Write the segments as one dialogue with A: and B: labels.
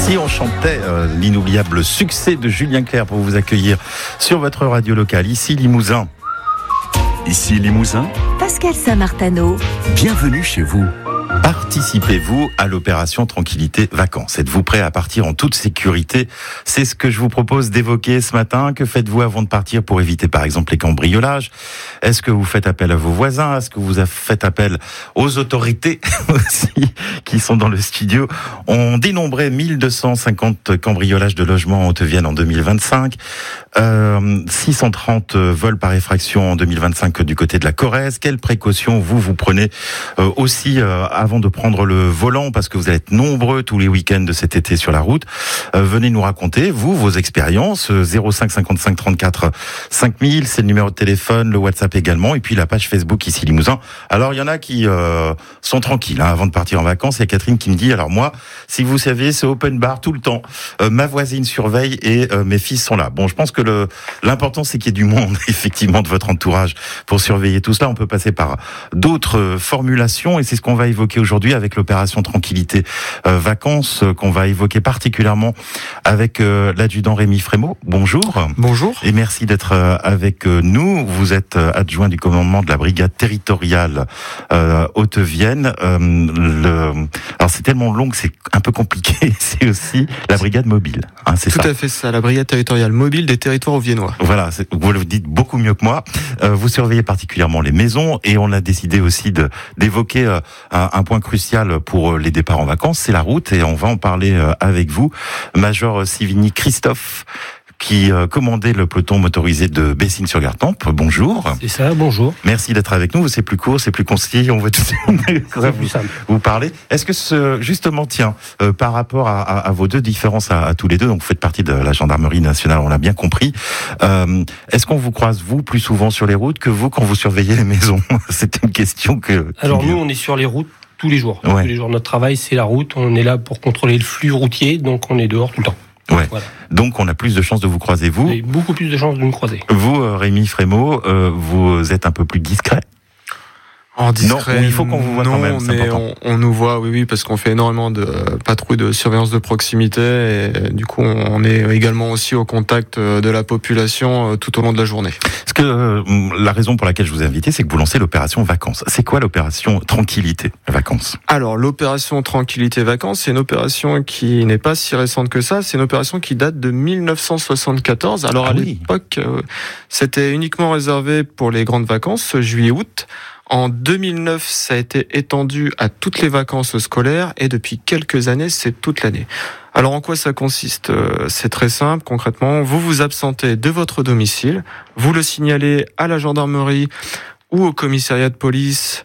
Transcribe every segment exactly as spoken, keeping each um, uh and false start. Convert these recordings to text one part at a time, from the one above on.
A: si on chantait euh, l'inoubliable succès de Julien Clerc pour vous accueillir sur votre radio locale, ici Limousin.
B: Ici Limousin,
C: Pascal Saint-Martano.
B: Bienvenue chez vous.
A: Participez-vous à l'opération Tranquillité Vacances? Êtes-vous prêt à partir en toute sécurité? C'est ce que je vous propose d'évoquer ce matin. Que faites-vous avant de partir pour éviter par exemple les cambriolages? Est-ce que vous faites appel à vos voisins? Est-ce que vous faites appel aux autorités aussi qui sont dans le studio? On dénombrait mille deux cent cinquante cambriolages de logements en Haute-Vienne en deux mille vingt-cinq, euh, six cent trente vols par effraction en deux mille vingt-cinq du côté de la Corrèze. Quelles précautions vous vous prenez euh, aussi euh, avant de prendre le volant, parce que vous allez être nombreux tous les week-ends de cet été sur la route? euh, Venez nous raconter, vous, vos expériences. Zéro cinq cinquante-cinq trente-quatre cinq mille, c'est le numéro de téléphone, le WhatsApp également, et puis la page Facebook ici Limousin. Alors il y en a qui euh, sont tranquilles hein, avant de partir en vacances. Il y a Catherine qui me dit, alors moi, si vous savez, c'est open bar tout le temps. Euh, ma voisine surveille et euh, mes fils sont là. Bon, je pense que le l'important c'est qu'il y ait du monde effectivement de votre entourage pour surveiller tout cela. On peut passer par d'autres formulations et c'est ce qu'on va évoquer aujourd'hui avec l'opération Tranquillité euh, Vacances euh, qu'on va évoquer particulièrement avec euh, l'adjudant Rémi Frémaux. Bonjour.
D: Bonjour.
A: Et merci d'être euh, avec euh, nous. Vous êtes euh, adjoint du commandement de la brigade territoriale euh, Haute-Vienne. Euh, le... Alors c'est tellement long que c'est un peu compliqué. C'est aussi la brigade mobile. Hein, c'est
D: Tout
A: ça.
D: à fait ça, la brigade territoriale mobile des territoires auviennois.
A: Voilà, c'est, vous le dites beaucoup mieux que moi. Euh, vous surveillez particulièrement les maisons et on a décidé aussi de d'évoquer euh, un, un point crucial pour les départs en vacances, c'est la route et on va en parler euh, avec vous. Major Sivigny Christophe, qui euh, commandait le peloton motorisé de Bessines-sur-Gartempe. Bonjour.
E: C'est ça, bonjour.
A: Merci d'être avec nous. C'est plus court, c'est plus concis. On veut tout
E: C'est plus simple.
A: vous parler. Est-ce que ce, justement, tiens, euh, par rapport à, à, à vos deux différences à, à tous les deux, donc vous faites partie de la gendarmerie nationale, on l'a bien compris. Euh, est-ce qu'on vous croise vous plus souvent sur les routes que vous quand vous surveillez les maisons? C'est une question que.
E: Alors nous, on est sur les routes tous les jours.
A: Ouais.
E: Tous les jours, notre travail, c'est la route. On est là pour contrôler le flux routier, donc on est dehors tout le temps.
A: Ouais.
E: Voilà.
A: Donc on a plus de chances de vous croiser vous.
E: Vous avez beaucoup plus de chances de nous croiser.
A: Vous, euh, Rémi Frémaux, euh, vous êtes un peu plus discret.
D: En discret,
A: Non, il faut qu'on vous voit
D: non,
A: quand même, c'est
D: mais
A: important.
D: on, on nous voit, oui, oui, parce qu'on fait énormément de patrouilles de surveillance de proximité et du coup, on est également aussi au contact de la population tout au long de la journée.
A: Parce que euh, la raison pour laquelle je vous ai invité, c'est que vous lancez l'opération Vacances. C'est quoi l'opération Tranquillité Vacances?
D: Alors, l'opération Tranquillité Vacances, c'est une opération qui n'est pas si récente que ça. C'est une opération qui date de mille neuf cent soixante-quatorze. Alors,
A: Ah
D: à
A: oui.
D: l'époque, euh, c'était uniquement réservé pour les grandes vacances, juillet-août. En deux mille neuf, ça a été étendu à toutes les vacances scolaires et depuis quelques années, c'est toute l'année. Alors en quoi ça consiste? C'est très simple, concrètement, vous vous absentez de votre domicile, vous le signalez à la gendarmerie ou au commissariat de police,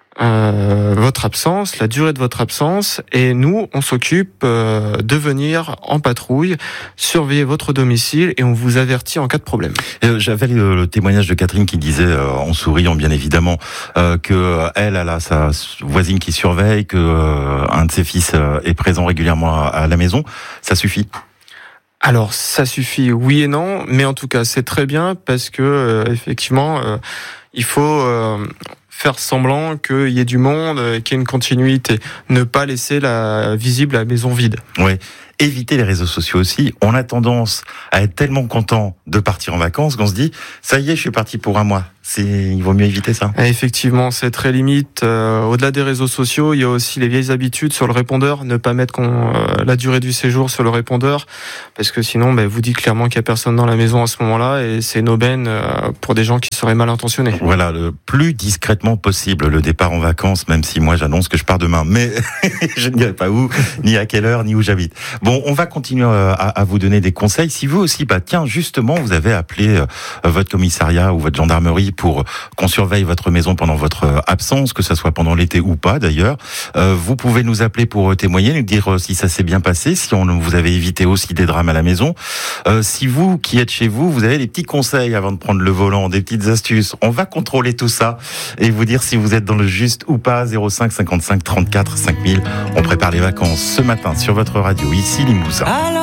D: euh, votre absence, la durée de votre absence, et nous, on s'occupe euh, de venir en patrouille, surveiller votre domicile et on vous avertit en cas de problème.
A: Euh, J'avais le, le témoignage de Catherine qui disait, euh, en souriant bien évidemment, euh, que euh, elle, elle a sa voisine qui surveille, que euh, un de ses fils euh, est présent régulièrement à, à la maison. Ça suffit?
D: Alors ça suffit, oui et non, mais en tout cas c'est très bien parce que euh, effectivement euh, il faut euh, faire semblant qu'il y ait du monde, euh, qu'il y ait une continuité, ne pas laisser la visible la maison vide.
A: Ouais. Éviter les réseaux sociaux aussi. On a tendance à être tellement content de partir en vacances qu'on se dit ça y est, je suis parti pour un mois. C'est, il vaut mieux éviter ça.
D: Et effectivement, c'est très limite. Euh, au-delà des réseaux sociaux, il y a aussi les vieilles habitudes sur le répondeur, ne pas mettre qu'on, euh, la durée du séjour sur le répondeur, parce que sinon, ben, vous dites clairement qu'il y a personne dans la maison à ce moment-là, et c'est une aubaine euh, pour des gens qui seraient mal intentionnés.
A: Voilà, le plus discrètement possible le départ en vacances, même si moi j'annonce que je pars demain, mais je ne dirai pas où, ni à quelle heure, ni où j'habite. Bon, on va continuer à, à vous donner des conseils. Si vous aussi, bah tiens, justement, vous avez appelé euh, votre commissariat ou votre gendarmerie pour qu'on surveille votre maison pendant votre absence, que ce soit pendant l'été ou pas d'ailleurs, euh, vous pouvez nous appeler pour témoigner, nous dire si ça s'est bien passé, si on vous avez évité aussi des drames à la maison. Euh, si vous qui êtes chez vous, vous avez des petits conseils avant de prendre le volant, des petites astuces, on va contrôler tout ça et vous dire si vous êtes dans le juste ou pas. Zéro cinq cinquante-cinq trente-quatre cinq mille. On prépare les vacances ce matin sur votre radio ici Limousin.